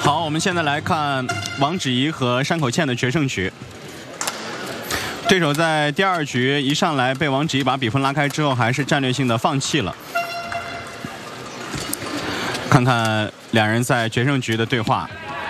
好，我们现在来看王芷怡和山口茜的决胜局。对手在第2局一上来被王芷怡把比分拉开之后，还是战略性的放弃了。看看两人在决胜局的对话。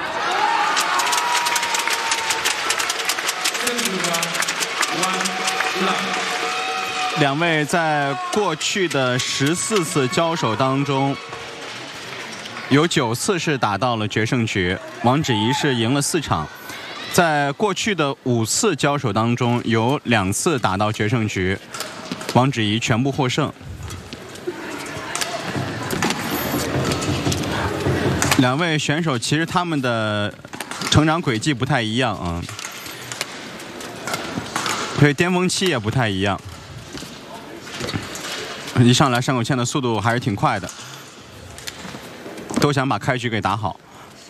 两位在过去的14次交手当中，有9次是打到了决胜局，王芷怡是赢了4场。在过去的5次交手当中，有2次打到决胜局，王芷怡全部获胜。两位选手其实他们的成长轨迹不太一样啊，所以巅峰期也不太一样。一上来山口茜的速度还是挺快的，都想把开局给打好。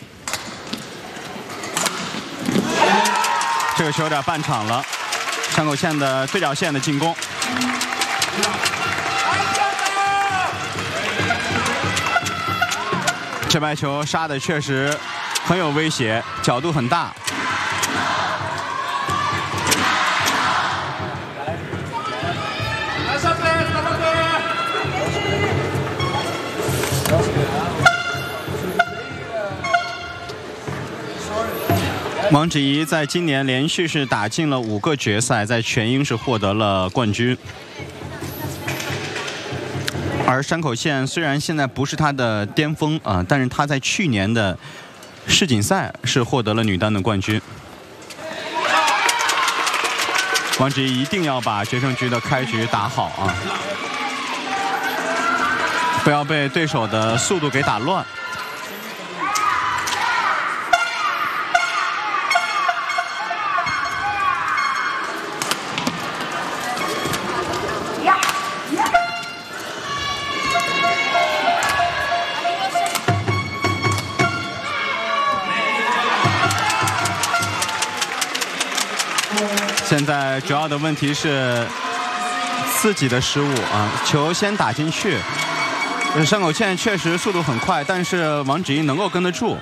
这个球有点半场了，山口茜的对角线的进攻。这白球杀的确实很有威胁，角度很大。王芷怡在今年连续是打进了5个决赛，在全英是获得了冠军。而山口茜虽然现在不是她的巅峰啊，但是她在去年的世锦赛是获得了女单的冠军。王芷怡一定要把决胜局的开局打好啊，不要被对手的速度给打乱。现在主要的问题是自己的失误啊，球先打进去。山口茜确实速度很快，但是王芷怡能够跟得住。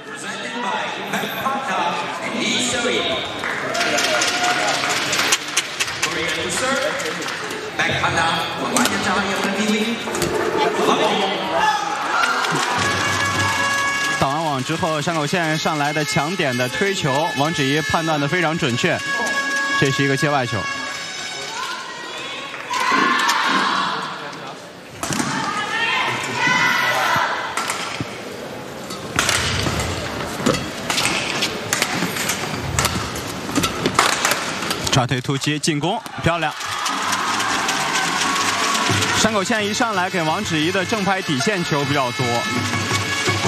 打完网之后，山口茜上来的强点的推球，王芷怡判断的非常准确。这是一个界外球。抓腿突击进攻，漂亮。山口茜一上来给王芷怡的正拍底线球比较多。